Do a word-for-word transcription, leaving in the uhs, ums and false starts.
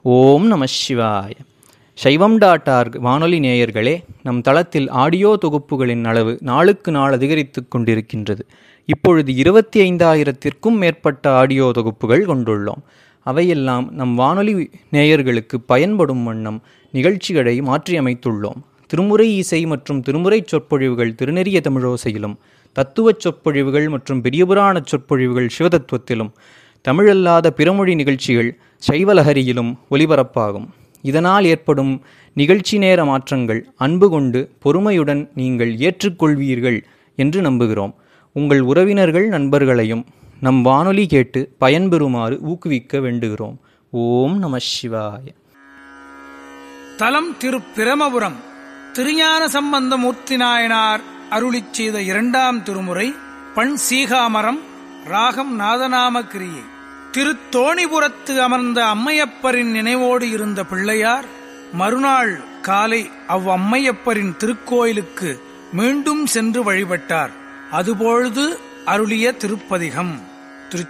ஓம் நம சிவாய. சைவம் டாட் ஆர்க் வானொலி நேயர்களே, நம் தளத்தில் ஆடியோ தொகுப்புகளின் அளவு நாளுக்கு நாள் அதிகரித்து கொண்டிருக்கின்றது. இப்பொழுது இருபத்தி ஐந்தாயிரத்திற்கும் மேற்பட்ட ஆடியோ தொகுப்புகள் கொண்டுள்ளோம். அவையெல்லாம் நம் வானொலி நேயர்களுக்கு பயன்படும் வண்ணம் நிகழ்ச்சிகளை மாற்றியமைத்துள்ளோம். திருமுறை இசை மற்றும் திருமுறை சொற்பொழிவுகள் திருநெறிய தமிழோசையிலும், தத்துவச் சொற்பொழிவுகள் மற்றும் பெரியபுராண சொற்பொழிவுகள் சிவதத்துவத்திலும், தமிழல்லாத பிறமொழி நிகழ்ச்சிகள் சைவலஹரியிலும் ஒலிபரப்பாகும். இதனால் ஏற்படும் நிகழ்ச்சி நேர மாற்றங்கள் அன்பு கொண்டு பொறுமையுடன் நீங்கள் ஏற்றுக்கொள்வீர்கள் என்று நம்புகிறோம். உங்கள் உறவினர்கள் நண்பர்களையும் நம் வானொலி கேட்டு பயன்பெறுமாறு ஊக்குவிக்க வேண்டுகிறோம். ஓம் நம சிவாய. தலம் திரு பிரமபுரம். திருஞான சம்பந்தமூர்த்தி நாயனார் அருளிச் செய்த இரண்டாம் திருமுறை. பண் சீகாமரம். ராகம் நாதநாம கிரியை. திருத்தோணிபுரத்து அமர்ந்த அம்மையப்பரின் நினைவோடு இருந்த பிள்ளையார் மறுநாள் காலை அவ்வம்மையப்பரின் திருக்கோயிலுக்கு மீண்டும் சென்று வழிபட்டார். அதுபொழுது அருளிய திருப்பதிகம்.